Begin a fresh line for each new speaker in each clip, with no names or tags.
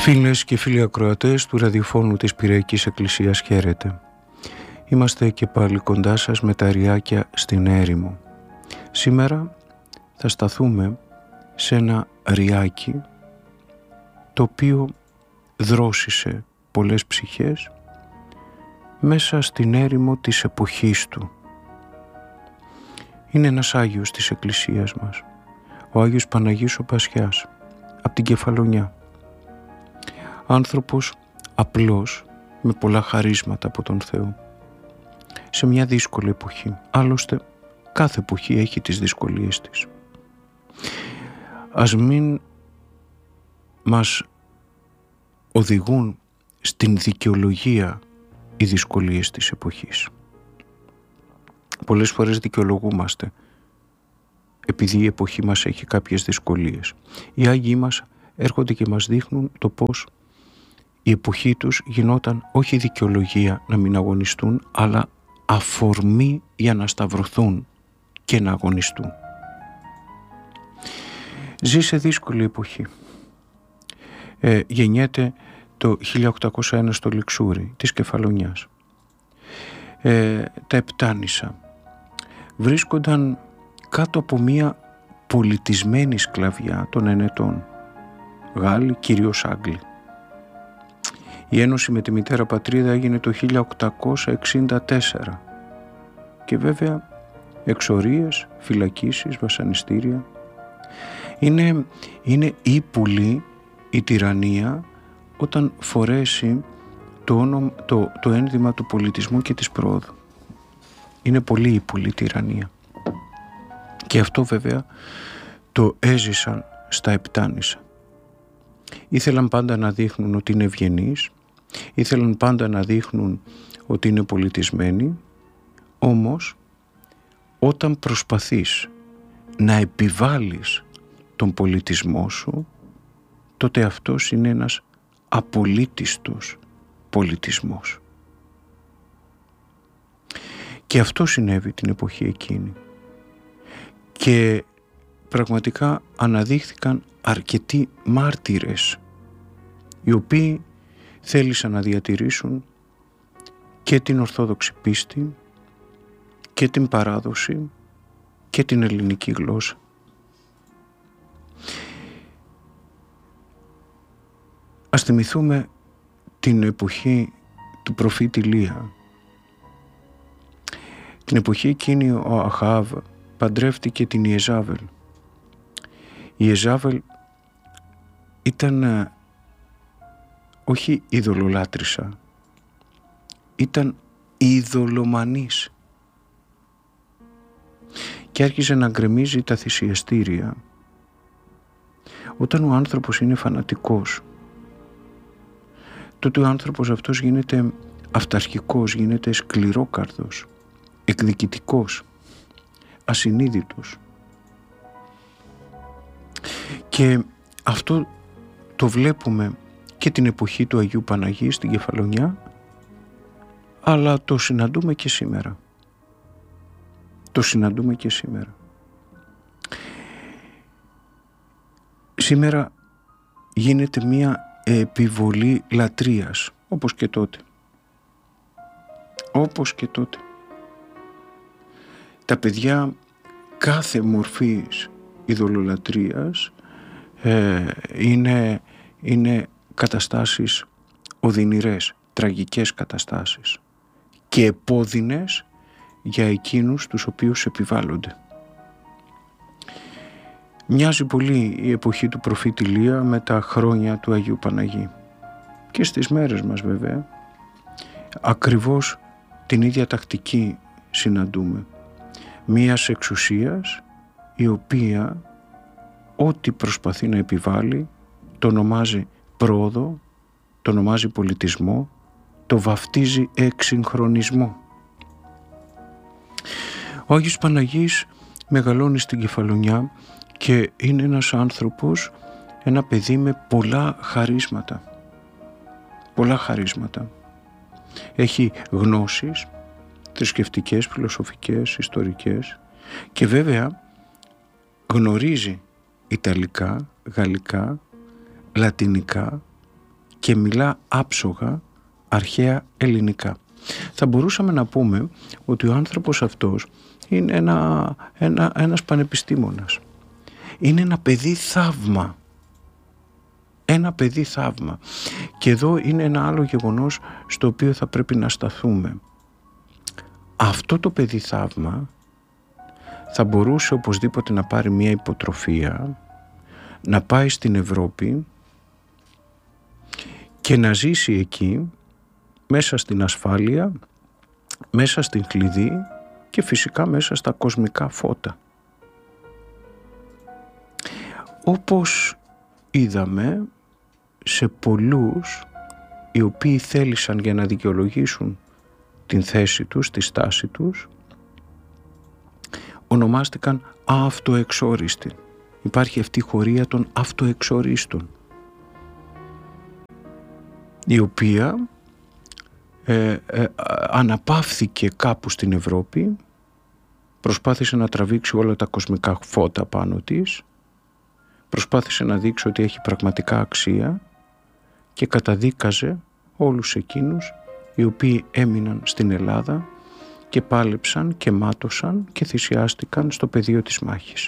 Φίλες και φίλοι ακροατές του ραδιοφώνου της Πυραϊκής Εκκλησίας, χαίρετε. Είμαστε και πάλι κοντά σας με τα ριάκια στην έρημο. Σήμερα θα σταθούμε σε ένα ριάκι το οποίο δρόσισε πολλές ψυχές μέσα στην έρημο της εποχής του. Είναι ένας Άγιος της Εκκλησίας μας, ο Άγιος Παναγής ο Πασιάς, από την Κεφαλονιά. Άνθρωπος απλός, με πολλά χαρίσματα από τον Θεό, σε μια δύσκολη εποχή. Άλλωστε κάθε εποχή έχει τις δυσκολίες της. Ας μην μας οδηγούν στην δικαιολογία οι δυσκολίες της εποχής. Πολλές φορές δικαιολογούμαστε επειδή η εποχή μας έχει κάποιες δυσκολίες. Οι Άγιοι μας έρχονται και μας δείχνουν το πώς η εποχή τους γινόταν όχι δικαιολογία να μην αγωνιστούν, αλλά αφορμή για να σταυρωθούν και να αγωνιστούν. Ζει σε δύσκολη εποχή. Γεννιέται το 1801 στο Λιξούρι της Κεφαλονιάς. Τα Επτάνησα βρίσκονταν κάτω από μία πολιτισμένη σκλαβιά των Ενετών. Γάλλοι, κυρίως Άγγλοι. Η ένωση με τη μητέρα πατρίδα έγινε το 1864 και βέβαια εξορίες, φυλακίσεις, βασανιστήρια. Είναι ύπουλη η τυραννία όταν φορέσει το ένδυμα του πολιτισμού και της πρόοδου. Είναι πολύ ύπουλη η τυραννία. Και αυτό βέβαια το έζησαν στα Επτάνησα. Ήθελαν πάντα να δείχνουν ότι είναι ευγενείς, ήθελαν πάντα να δείχνουν ότι είναι πολιτισμένοι, όμως όταν προσπαθείς να επιβάλλεις τον πολιτισμό σου, τότε αυτός είναι ένας απολύτιστος πολιτισμός. Και αυτό συνέβη την εποχή εκείνη. Και πραγματικά αναδείχθηκαν αρκετοί μάρτυρες οι οποίοι θέλησαν να διατηρήσουν και την Ορθόδοξη πίστη και την παράδοση και την ελληνική γλώσσα. Ας θυμηθούμε την εποχή του προφήτη Ηλία. Την εποχή εκείνη ο Αχάβ παντρεύτηκε την Ιεζάβελ. Η Ιεζάβελ ήταν όχι ειδωλολάτρησα, ήταν ειδωλομανής και άρχισε να γκρεμίζει τα θυσιαστήρια. Όταν ο άνθρωπος είναι φανατικός, τότε ο άνθρωπος αυτός γίνεται αυταρχικός, γίνεται σκληρόκαρδος, εκδικητικός, ασυνείδητος. Και αυτό το βλέπουμε και την εποχή του Αγίου Παναγή στην Κεφαλονιά, αλλά το συναντούμε και σήμερα. Το συναντούμε και σήμερα. Σήμερα γίνεται μία επιβολή λατρείας, όπως και τότε. Όπως και τότε. Τα παιδιά κάθε μορφής ειδωλολατρείας είναι καταστάσεις οδυνηρές, τραγικές καταστάσεις και επώδυνες για εκείνους τους οποίους επιβάλλονται. Μοιάζει πολύ η εποχή του προφήτη Ηλία με τα χρόνια του Αγίου Παναγή και στις μέρες μας βέβαια ακριβώς την ίδια τακτική συναντούμε, μίας εξουσίας η οποία ό,τι προσπαθεί να επιβάλλει το ονομάζει πρόοδο, το ονομάζει πολιτισμό, το βαφτίζει εξυγχρονισμό. Ο Άγιος Παναγής μεγαλώνει στην Κεφαλονιά και είναι ένας άνθρωπος, ένα παιδί με πολλά χαρίσματα. Πολλά χαρίσματα. Έχει γνώσεις θρησκευτικές, φιλοσοφικές, ιστορικές και βέβαια γνωρίζει ιταλικά, γαλλικά, λατινικά, και μιλά άψογα αρχαία ελληνικά. Θα μπορούσαμε να πούμε ότι ο άνθρωπος αυτός είναι ένας πανεπιστήμονας. Είναι ένα παιδί θαύμα. Ένα παιδί θαύμα. Και εδώ είναι ένα άλλο γεγονός στο οποίο θα πρέπει να σταθούμε. Αυτό το παιδί θαύμα θα μπορούσε οπωσδήποτε να πάρει μια υποτροφία, να πάει στην Ευρώπη και να ζήσει εκεί μέσα στην ασφάλεια, μέσα στην κλειδί και φυσικά μέσα στα κοσμικά φώτα. Όπως είδαμε σε πολλούς οι οποίοι θέλησαν για να δικαιολογήσουν την θέση τους, τη στάση τους, ονομάστηκαν αυτοεξόριστοι. Υπάρχει αυτή η χωρία των αυτοεξορίστων, η οποία αναπαύθηκε κάπου στην Ευρώπη, προσπάθησε να τραβήξει όλα τα κοσμικά φώτα πάνω της, προσπάθησε να δείξει ότι έχει πραγματικά αξία και καταδίκαζε όλους εκείνους οι οποίοι έμειναν στην Ελλάδα και πάλεψαν και μάτωσαν και θυσιάστηκαν στο πεδίο της μάχης.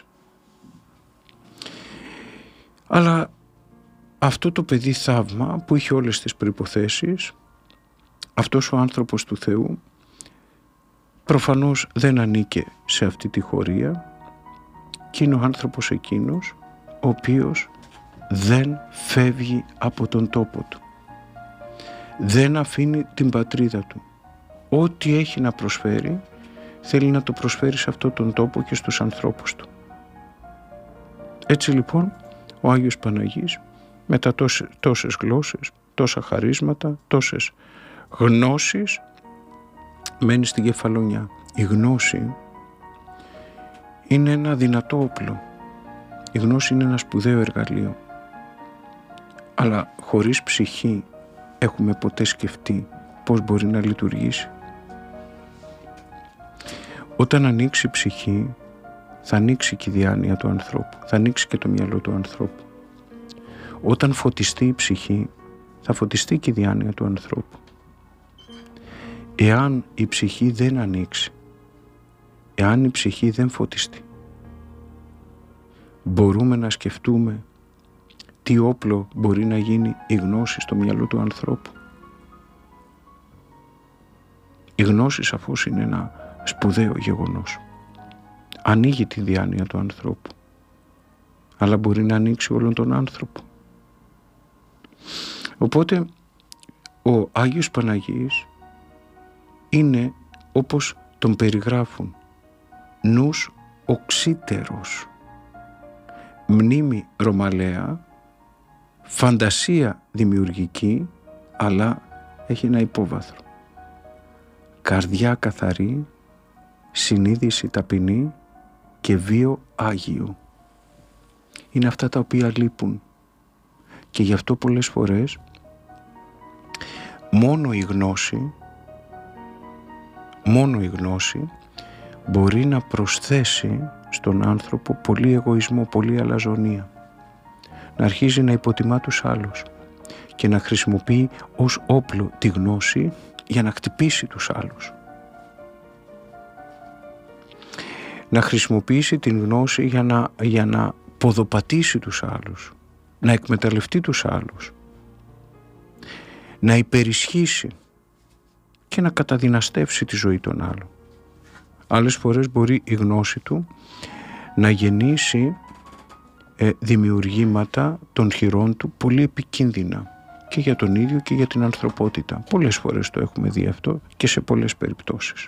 Αλλά αυτό το παιδί θαύμα που είχε όλες τις προϋποθέσεις, αυτός ο άνθρωπος του Θεού προφανώς δεν ανήκε σε αυτή τη χωρία και είναι ο άνθρωπος εκείνος ο οποίος δεν φεύγει από τον τόπο του. Δεν αφήνει την πατρίδα του. Ό,τι έχει να προσφέρει θέλει να το προσφέρει σε αυτόν τον τόπο και στους ανθρώπους του. Έτσι λοιπόν ο Άγιος Παναγής μετά τόσες γλώσσες, τόσα χαρίσματα, τόσες γνώσεις μένει στην Κεφαλονιά. Η γνώση είναι ένα δυνατό όπλο. Η γνώση είναι ένα σπουδαίο εργαλείο. Αλλά χωρίς ψυχή έχουμε ποτέ σκεφτεί πώς μπορεί να λειτουργήσει? Όταν ανοίξει η ψυχή θα ανοίξει και η διάνοια του ανθρώπου, θα ανοίξει και το μυαλό του ανθρώπου. Όταν φωτιστεί η ψυχή θα φωτιστεί και η διάνοια του ανθρώπου. Εάν η ψυχή δεν ανοίξει, εάν η ψυχή δεν φωτιστεί, μπορούμε να σκεφτούμε τι όπλο μπορεί να γίνει η γνώση στο μυαλό του ανθρώπου? Η γνώση σαφώς είναι ένα σπουδαίο γεγονός. Ανοίγει τη διάνοια του ανθρώπου, αλλά μπορεί να ανοίξει όλον τον άνθρωπο. Οπότε ο Άγιος Παναγής είναι όπως τον περιγράφουν, νους οξύτερος, μνήμη ρωμαλαία, φαντασία δημιουργική, αλλά έχει ένα υπόβαθρο. Καρδιά καθαρή, συνείδηση ταπεινή και βίο άγιο. Είναι αυτά τα οποία λείπουν. Και γι' αυτό πολλές φορές μόνο η γνώση μπορεί να προσθέσει στον άνθρωπο πολύ εγωισμό, πολύ αλαζονία. Να αρχίζει να υποτιμά τους άλλους και να χρησιμοποιεί ως όπλο τη γνώση για να χτυπήσει τους άλλους. Να χρησιμοποιήσει την γνώση για να ποδοπατήσει τους άλλους, να εκμεταλλευτεί τους άλλους, να υπερισχύσει και να καταδυναστεύσει τη ζωή των άλλων. Άλλες φορές μπορεί η γνώση του να γεννήσει δημιουργήματα των χειρών του πολύ επικίνδυνα και για τον ίδιο και για την ανθρωπότητα. Πολλές φορές το έχουμε δει αυτό και σε πολλές περιπτώσεις.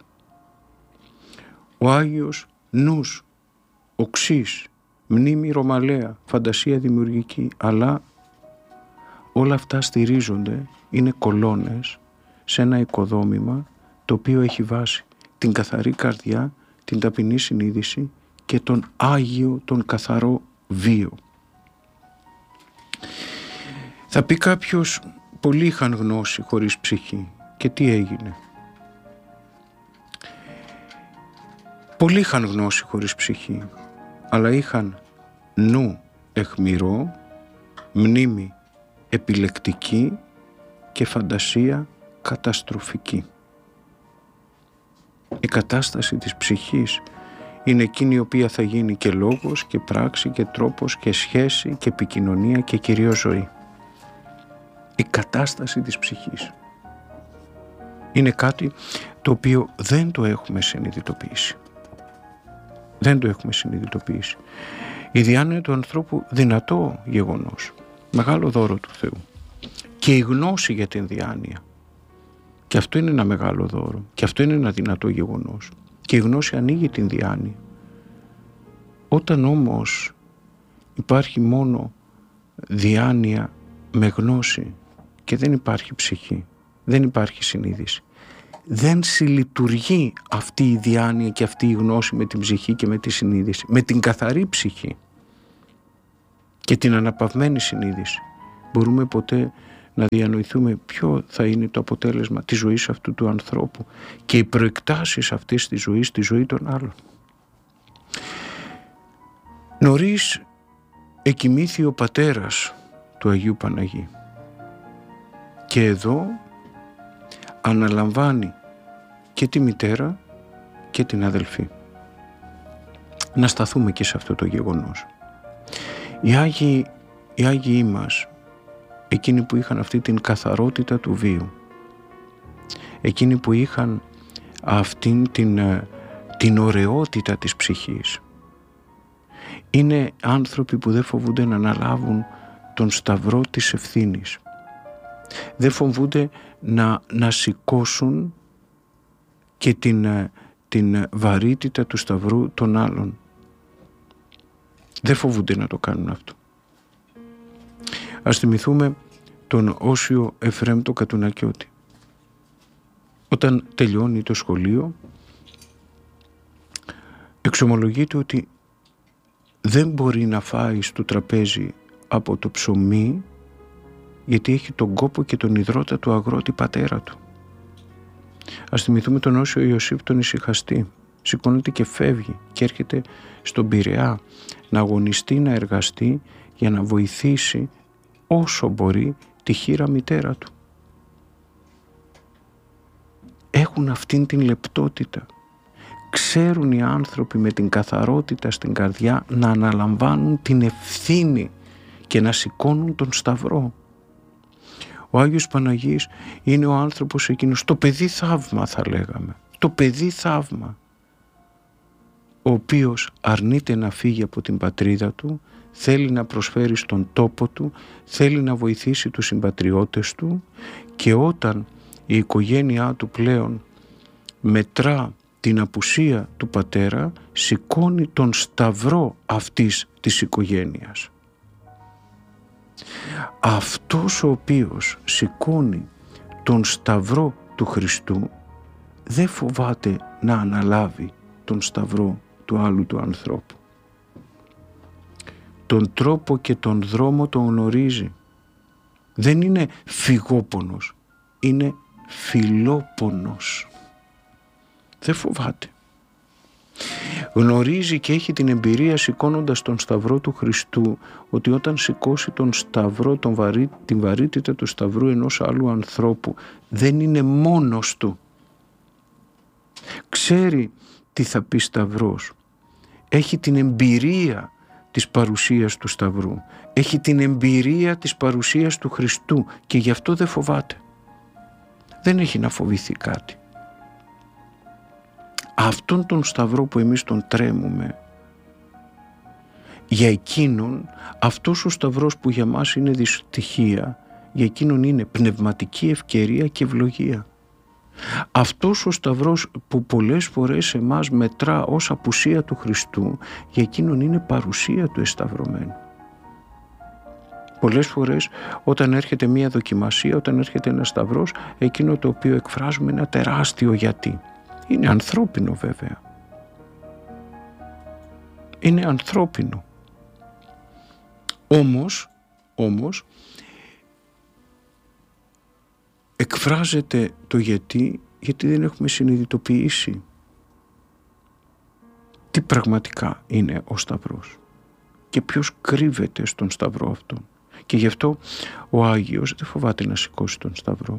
Ο Άγιος νους, οξύς, μνήμη ρωμαλαία, φαντασία δημιουργική, αλλά όλα αυτά στηρίζονται, είναι κολόνες σε ένα οικοδόμημα το οποίο έχει βάση την καθαρή καρδιά, την ταπεινή συνείδηση και τον Άγιο, τον καθαρό βίο. Θα πει κάποιος, πολλοί είχαν γνώση χωρίς ψυχή. Και τι έγινε? Πολλοί είχαν γνώση χωρίς ψυχή, αλλά είχαν νου αιχμηρό, μνήμη επιλεκτική και φαντασία καταστροφική. Η κατάσταση της ψυχής είναι εκείνη η οποία θα γίνει και λόγος και πράξη και τρόπος και σχέση και επικοινωνία και κυρίως ζωή. Η κατάσταση της ψυχής είναι κάτι το οποίο δεν το έχουμε συνειδητοποιήσει. Δεν το έχουμε συνειδητοποιήσει. Η διάνοια του ανθρώπου δυνατό γεγονός, μεγάλο δώρο του Θεού. Και η γνώση για την διάνοια. Και αυτό είναι ένα μεγάλο δώρο. Και αυτό είναι ένα δυνατό γεγονός. Και η γνώση ανοίγει την διάνοια. Όταν όμως υπάρχει μόνο διάνοια με γνώση και δεν υπάρχει ψυχή, δεν υπάρχει συνείδηση, δεν συλλειτουργεί αυτή η διάνοια και αυτή η γνώση με την ψυχή και με τη συνείδηση, με την καθαρή ψυχή και την αναπαυμένη συνείδηση. Μπορούμε ποτέ να διανοηθούμε ποιο θα είναι το αποτέλεσμα της ζωής αυτού του ανθρώπου και οι προεκτάσεις αυτής της ζωής στη ζωή των άλλων. Νωρίς εκοιμήθη ο πατέρας του Αγίου Παναγί και εδώ αναλαμβάνει και τη μητέρα και την αδελφή. Να σταθούμε και σε αυτό το γεγονός. Οι Άγιοι μας, εκείνοι που είχαν αυτή την καθαρότητα του βίου, εκείνοι που είχαν αυτήν την ωραιότητα της ψυχής, είναι άνθρωποι που δεν φοβούνται να αναλάβουν τον σταυρό της ευθύνης. Δεν φοβούνται να σηκώσουν και την βαρύτητα του σταυρού των άλλων. Δεν φοβούνται να το κάνουν αυτό. Ας θυμηθούμε τον Όσιο Εφραίμ το Κατουνακιώτη. Όταν τελειώνει το σχολείο, εξομολογείται ότι δεν μπορεί να φάει στο τραπέζι από το ψωμί γιατί έχει τον κόπο και τον υδρότα του αγρότη πατέρα του. Ας θυμηθούμε τον Όσιο Ιωσήφ τον Ησυχαστή. Σηκώνεται και φεύγει και έρχεται στον Πειραιά να αγωνιστεί, να εργαστεί για να βοηθήσει όσο μπορεί τη χήρα μητέρα του. Έχουν αυτήν την λεπτότητα. Ξέρουν οι άνθρωποι με την καθαρότητα στην καρδιά να αναλαμβάνουν την ευθύνη και να σηκώνουν τον σταυρό. Ο Άγιος Παναγής είναι ο άνθρωπος εκείνος, το παιδί θαύμα θα λέγαμε, το παιδί θαύμα, ο οποίος αρνείται να φύγει από την πατρίδα του, θέλει να προσφέρει στον τόπο του, θέλει να βοηθήσει τους συμπατριώτες του και όταν η οικογένειά του πλέον μετρά την απουσία του πατέρα, σηκώνει τον σταυρό αυτής της οικογένειας. Αυτός ο οποίος σηκώνει τον σταυρό του Χριστού δεν φοβάται να αναλάβει τον σταυρό του άλλου του ανθρώπου. Τον τρόπο και τον δρόμο τον γνωρίζει. Δεν είναι φυγόπονος, είναι φιλόπονος. Δεν φοβάται. Γνωρίζει και έχει την εμπειρία σηκώνοντας τον σταυρό του Χριστού ότι όταν σηκώσει τον σταυρό, την βαρύτητα του σταυρού ενός άλλου ανθρώπου δεν είναι μόνος του. Ξέρει τι θα πει σταυρός. Έχει την εμπειρία της παρουσίας του σταυρού. Έχει την εμπειρία της παρουσίας του Χριστού και γι' αυτό δεν φοβάται. Δεν έχει να φοβηθεί κάτι. Αυτόν τον σταυρό που εμείς τον τρέμουμε, για εκείνον αυτός ο σταυρός που για μας είναι δυστυχία, για εκείνον είναι πνευματική ευκαιρία και ευλογία. Αυτός ο σταυρός που πολλές φορές εμάς μετρά ως απουσία του Χριστού, για εκείνον είναι παρουσία του εσταυρωμένου. Πολλές φορές όταν έρχεται μία δοκιμασία, όταν έρχεται ένας σταυρός, εκείνο το οποίο εκφράζουμε ένα τεράστιο γιατί. Είναι ανθρώπινο βέβαια. Είναι ανθρώπινο. Όμως εκφράζεται το γιατί δεν έχουμε συνειδητοποιήσει τι πραγματικά είναι ο σταυρός και ποιος κρύβεται στον σταυρό αυτόν Και γι' αυτό ο Άγιος δεν φοβάται να σηκώσει τον Σταυρό.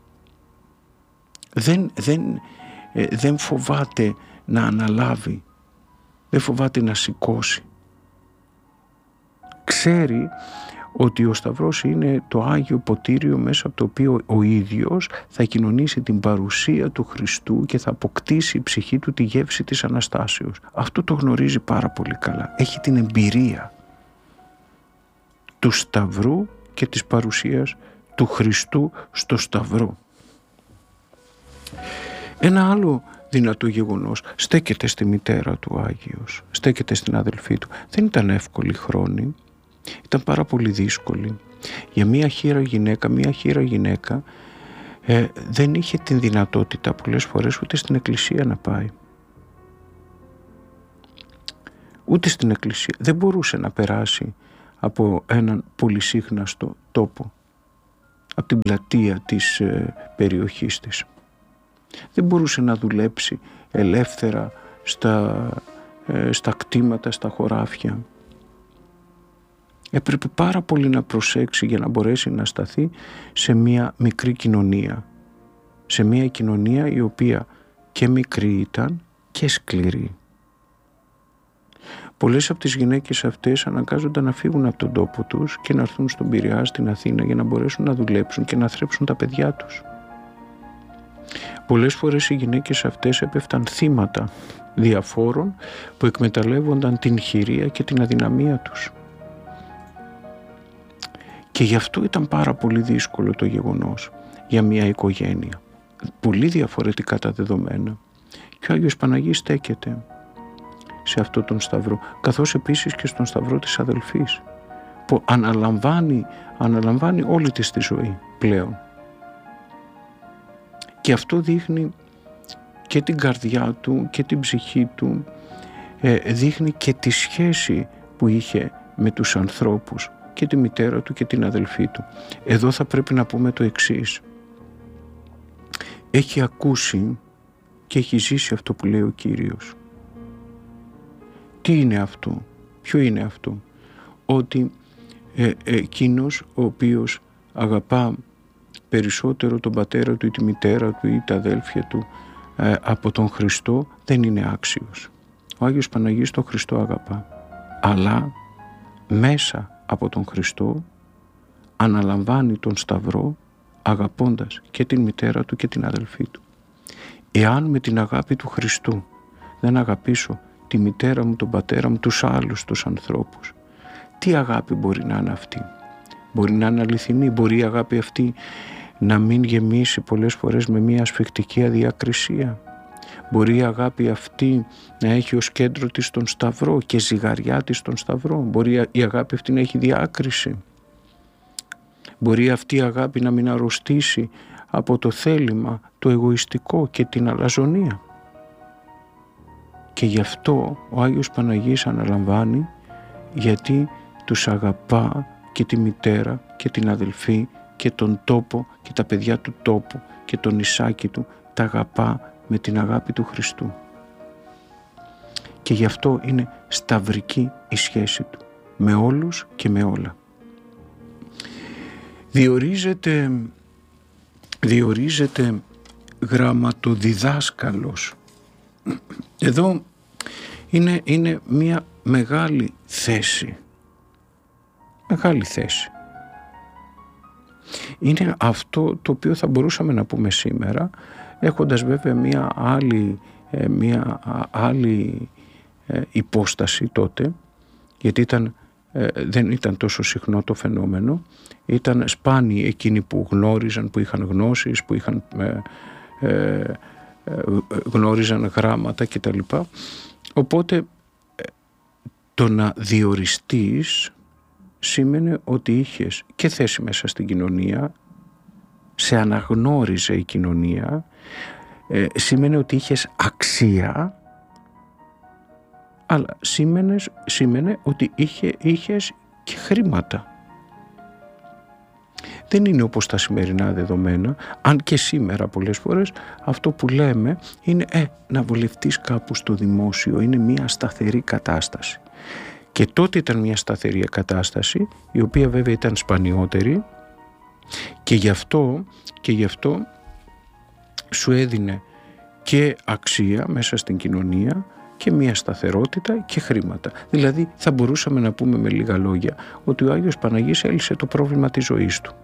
Δεν φοβάται να αναλάβει, δεν φοβάται να σηκώσει. Ξέρει ότι ο Σταυρός είναι το Άγιο ποτήριο μέσα από το οποίο ο ίδιος θα κοινωνήσει την παρουσία του Χριστού και θα αποκτήσει η ψυχή του τη γεύση της Αναστάσεως. Αυτό το γνωρίζει πάρα πολύ καλά. Έχει την εμπειρία του Σταυρού και της παρουσίας του Χριστού στο Σταυρό. Ένα άλλο δυνατό γεγονός, στέκεται στη μητέρα του Άγιος, στέκεται στην αδελφή του. Δεν ήταν εύκολη χρόνη, ήταν πάρα πολύ δύσκολη. Για μία χήρα γυναίκα δεν είχε την δυνατότητα πολλές φορές ούτε στην εκκλησία να πάει. Ούτε στην εκκλησία. Δεν μπορούσε να περάσει από έναν πολυσύχναστο τόπο, από την πλατεία της περιοχής της. Δεν μπορούσε να δουλέψει ελεύθερα στα κτήματα, στα χωράφια. Έπρεπε πάρα πολύ να προσέξει για να μπορέσει να σταθεί σε μια μικρή κοινωνία. Σε μια κοινωνία η οποία και μικρή ήταν και σκληρή. Πολλές από τις γυναίκες αυτές αναγκάζονταν να φύγουν από τον τόπο τους και να έρθουν στον Πειραιά, στην Αθήνα, για να μπορέσουν να δουλέψουν και να θρέψουν τα παιδιά τους. Πολλές φορές οι γυναίκες αυτές έπεφταν θύματα διαφόρων που εκμεταλλεύονταν την χειρία και την αδυναμία τους. Και γι' αυτό ήταν πάρα πολύ δύσκολο το γεγονός για μια οικογένεια. Πολύ διαφορετικά τα δεδομένα. Και ο Άγιος Παναγής στέκεται σε αυτό τον Σταυρό, καθώς επίσης και στον Σταυρό της αδελφής, που αναλαμβάνει όλη της τη ζωή πλέον. Και αυτό δείχνει και την καρδιά του και την ψυχή του, δείχνει και τη σχέση που είχε με τους ανθρώπους, και τη μητέρα του και την αδελφή του. Εδώ θα πρέπει να πούμε το εξής. Έχει ακούσει και έχει ζήσει αυτό που λέει ο Κύριος. Τι είναι αυτό? Ποιο είναι αυτό? Ότι εκείνος ο οποίος αγαπά περισσότερο τον πατέρα του ή τη μητέρα του ή τα αδέλφια του από τον Χριστό δεν είναι άξιος. Ο Άγιος Παναγής τον Χριστό αγαπά, αλλά μέσα από τον Χριστό αναλαμβάνει τον Σταυρό αγαπώντας και την μητέρα του και την αδελφή του. Εάν με την αγάπη του Χριστού δεν αγαπήσω τη μητέρα μου, τον πατέρα μου, τους άλλους τους ανθρώπους, τι αγάπη μπορεί να είναι αυτή? Μπορεί να είναι αληθινή? Μπορεί η αγάπη αυτή να μην γεμίσει πολλές φορές με μια ασφικτική αδιακρισία? Μπορεί η αγάπη αυτή να έχει ως κέντρο της τον Σταυρό και ζυγαριά της τον Σταυρό? Μπορεί η αγάπη αυτή να έχει διάκριση? Μπορεί αυτή η αγάπη να μην αρρωστήσει από το θέλημα, το εγωιστικό και την αλαζονία? Και γι' αυτό ο Άγιος Παναγής αναλαμβάνει, γιατί τους αγαπά και τη μητέρα και την αδελφή και τον τόπο και τα παιδιά του τόπου και τον νησάκι του, τα αγαπά με την αγάπη του Χριστού. Και γι' αυτό είναι σταυρική η σχέση του με όλους και με όλα. Διορίζεται γραμματοδιδάσκαλος. Εδώ είναι μια μεγάλη θέση. Μεγάλη θέση. Είναι αυτό το οποίο θα μπορούσαμε να πούμε σήμερα, έχοντας βέβαια μια άλλη υπόσταση τότε, γιατί δεν ήταν τόσο συχνό το φαινόμενο, ήταν σπάνιοι εκείνοι που γνώριζαν, που είχαν γνώσεις, που γνώριζαν γράμματα κτλ. Οπότε το να διοριστείς σήμαινε ότι είχες και θέση μέσα στην κοινωνία, σε αναγνώριζε η κοινωνία, σήμαινε ότι είχες αξία, αλλά σήμαινε ότι είχες και χρήματα. Δεν είναι όπως τα σημερινά δεδομένα, αν και σήμερα πολλές φορές αυτό που λέμε είναι να βολευτείς κάπου στο δημόσιο, είναι μια σταθερή κατάσταση. Και τότε ήταν μια σταθερή κατάσταση, η οποία βέβαια ήταν σπανιότερη, και γι' αυτό σου έδινε και αξία μέσα στην κοινωνία και μια σταθερότητα και χρήματα. Δηλαδή θα μπορούσαμε να πούμε με λίγα λόγια ότι ο Άγιος Παναγής έλυσε το πρόβλημα της ζωής του.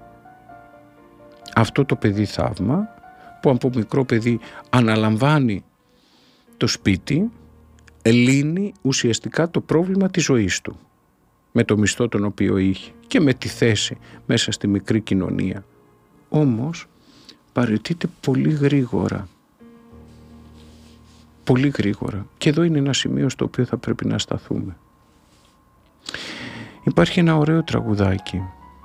Αυτό το παιδί θαύμα που από μικρό παιδί αναλαμβάνει το σπίτι, λύνει ουσιαστικά το πρόβλημα της ζωής του με το μισθό τον οποίο είχε και με τη θέση μέσα στη μικρή κοινωνία. Όμως παραιτείται πολύ γρήγορα. Πολύ γρήγορα. Και εδώ είναι ένα σημείο στο οποίο θα πρέπει να σταθούμε. Υπάρχει ένα ωραίο τραγουδάκι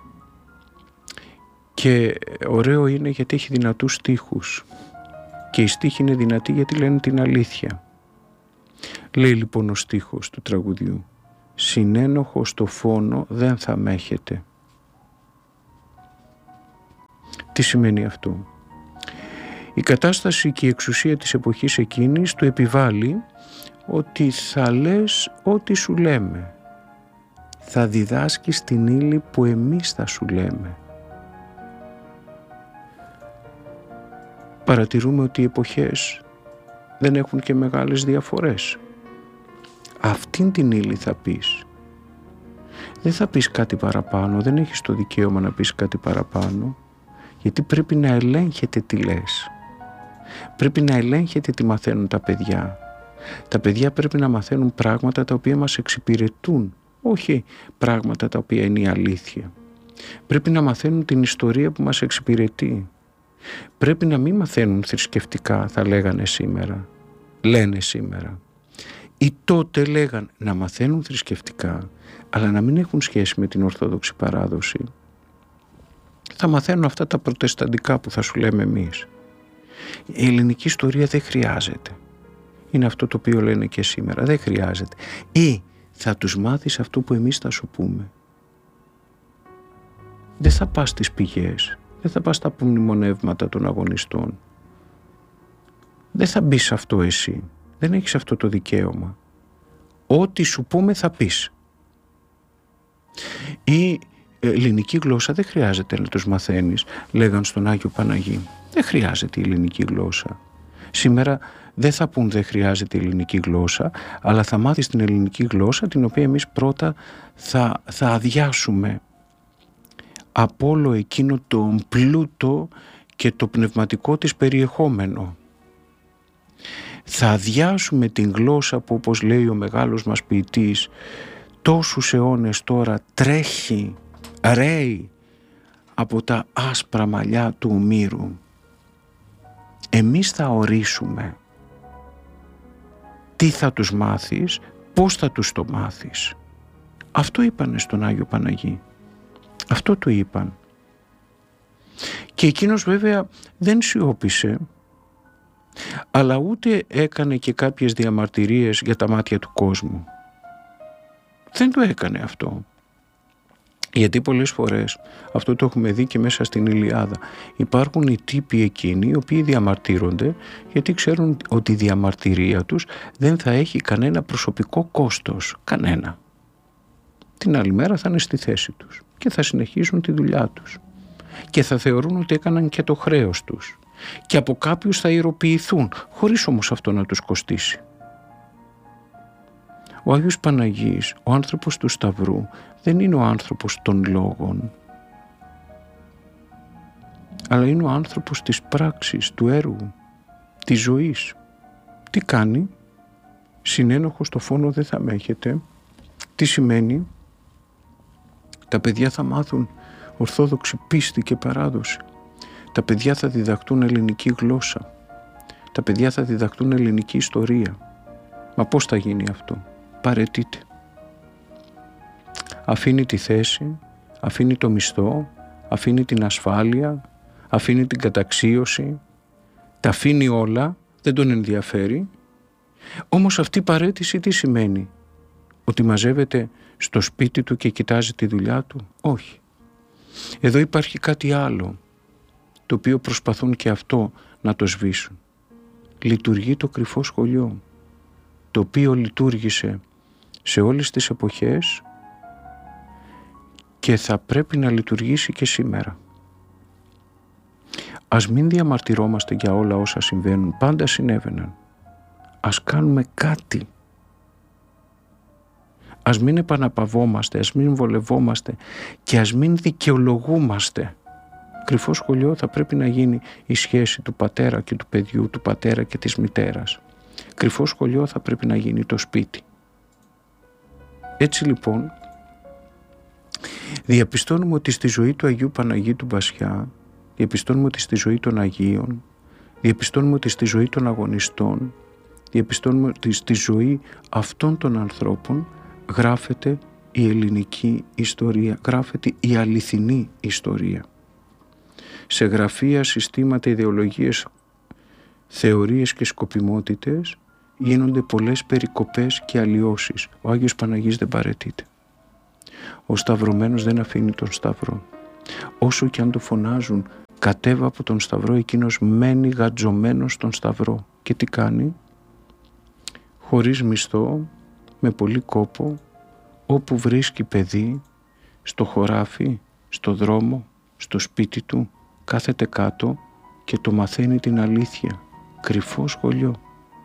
και ωραίο είναι γιατί έχει δυνατούς στίχους και οι στίχοι είναι δυνατοί γιατί λένε την αλήθεια. Λέει λοιπόν ο στίχος του τραγουδιού: «Συνένοχο στο φόνο δεν θα μ' έχετε». Τι σημαίνει αυτό? Η κατάσταση και η εξουσία της εποχής εκείνης του επιβάλλει ότι θα λες ό,τι σου λέμε. Θα διδάσκεις την ύλη που εμείς θα σου λέμε. Παρατηρούμε ότι οι εποχές δεν έχουν και μεγάλες διαφορές. Αυτήν την ύλη θα πεις. Δεν θα πεις κάτι παραπάνω, δεν έχεις το δικαίωμα να πεις κάτι παραπάνω, γιατί πρέπει να ελέγχετε τι λες. Πρέπει να ελέγχετε τι μαθαίνουν τα παιδιά. Τα παιδιά πρέπει να μαθαίνουν πράγματα τα οποία μας εξυπηρετούν, όχι πράγματα τα οποία είναι η αλήθεια. Πρέπει να μαθαίνουν την ιστορία που μας εξυπηρετεί. Πρέπει να μην μαθαίνουν θρησκευτικά, θα λέγανε σήμερα. Λένε σήμερα. Ή τότε λέγαν να μαθαίνουν θρησκευτικά, αλλά να μην έχουν σχέση με την Ορθόδοξη παράδοση. Θα μαθαίνουν αυτά τα προτεσταντικά που θα σου λέμε εμείς. Η ελληνική ιστορία δεν χρειάζεται. Είναι αυτό το οποίο λένε και σήμερα. Δεν χρειάζεται. Ή θα τους μάθεις αυτό που εμείς θα σου πούμε. Δεν θα πας στις πηγές. Δεν θα πας στα απομνημονεύματα των αγωνιστών. Δεν θα μπεις σε αυτό εσύ. Δεν έχεις αυτό το δικαίωμα. Ό,τι σου πούμε θα πεις. Η ελληνική γλώσσα δεν χρειάζεται να τους μαθαίνεις, λέγαν στον Άγιο Παναγί. Δεν χρειάζεται η ελληνική γλώσσα. Σήμερα δεν θα πούν δεν χρειάζεται η ελληνική γλώσσα, αλλά θα μάθεις την ελληνική γλώσσα, την οποία εμείς πρώτα θα αδειάσουμε από όλο εκείνο το πλούτο και το πνευματικό της περιεχόμενο. Θα αδειάσουμε την γλώσσα που, όπως λέει ο μεγάλος μας ποιητής, τόσους αιώνες τώρα τρέχει, ρέει από τα άσπρα μαλλιά του ομήρου. Εμείς θα ορίσουμε τι θα τους μάθεις, πώς θα τους το μάθεις. Αυτό είπανε στον Άγιο Παναγί. Αυτό του είπαν. Και εκείνος βέβαια δεν σιώπησε, αλλά ούτε έκανε και κάποιες διαμαρτυρίες για τα μάτια του κόσμου. Δεν το έκανε αυτό. Γιατί πολλές φορές, αυτό το έχουμε δει και μέσα στην Ηλιάδα, υπάρχουν οι τύποι εκείνοι οι οποίοι διαμαρτύρονται γιατί ξέρουν ότι η διαμαρτυρία τους δεν θα έχει κανένα προσωπικό κόστος. Κανένα. Την άλλη μέρα θα είναι στη θέση τους και θα συνεχίσουν τη δουλειά τους. Και θα θεωρούν ότι έκαναν και το χρέος τους. Και από κάποιους θα ηρωποιηθούν, χωρίς όμως αυτό να τους κοστίσει. Ο Άγιος Παναγής, ο άνθρωπος του Σταυρού, δεν είναι ο άνθρωπος των λόγων, αλλά είναι ο άνθρωπος της πράξης, του έργου, της ζωής. Τι κάνει? Συνένοχο στο φόνο δεν θα με έχετε. Τι σημαίνει? Τα παιδιά θα μάθουν ορθόδοξη πίστη και παράδοση. Τα παιδιά θα διδαχτούν ελληνική γλώσσα. Τα παιδιά θα διδαχτούν ελληνική ιστορία. Μα πώς θα γίνει αυτό? Παραιτείται. Αφήνει τη θέση, αφήνει το μισθό, αφήνει την ασφάλεια, αφήνει την καταξίωση, τα αφήνει όλα, δεν τον ενδιαφέρει. Όμως αυτή η παραίτηση τι σημαίνει? Ότι μαζεύεται στο σπίτι του και κοιτάζει τη δουλειά του? Όχι. Εδώ υπάρχει κάτι άλλο, το οποίο προσπαθούν και αυτό να το σβήσουν. Λειτουργεί το κρυφό σχολείο, το οποίο λειτουργήσε σε όλες τις εποχές και θα πρέπει να λειτουργήσει και σήμερα. Ας μην διαμαρτυρόμαστε για όλα όσα συμβαίνουν, πάντα συνέβαιναν. Ας κάνουμε κάτι. Ας μην επαναπαυόμαστε, ας μην βολευόμαστε και ας μην δικαιολογούμαστε. Κρυφό σχολείο θα πρέπει να γίνει η σχέση του πατέρα και του παιδιού, του πατέρα και της μητέρας. Κρυφό σχολείο θα πρέπει να γίνει το σπίτι. Έτσι λοιπόν, διαπιστώνουμε ότι στη ζωή του Αγίου Παναγίτου Μπασιά, διαπιστώνουμε ότι στη ζωή των Αγίων, διαπιστώνουμε ότι στη ζωή των αγωνιστών, διαπιστώνουμε ότι στη ζωή αυτών των ανθρώπων γράφεται η ελληνική ιστορία, γράφεται η αληθινή ιστορία. Σε γραφεία, συστήματα, ιδεολογίες, θεωρίες και σκοπιμότητες γίνονται πολλές περικοπές και αλλοιώσεις. Ο Άγιος Παναγής δεν παραιτείται. Ο σταυρωμένος δεν αφήνει τον σταυρό. Όσο και αν το φωνάζουν κατέβα από τον σταυρό, εκείνος μένει γατζωμένος στον σταυρό. Και τι κάνει? Χωρίς μισθό, με πολύ κόπο, όπου βρίσκει παιδί, στο χωράφι, στο δρόμο, στο σπίτι του, κάθεται κάτω και το μαθαίνει την αλήθεια. Κρυφό σχολείο.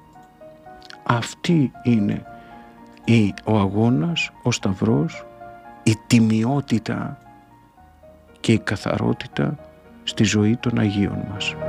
Αυτή είναι ο αγώνας, ο σταυρός, η τιμιότητα και η καθαρότητα στη ζωή των Αγίων μας.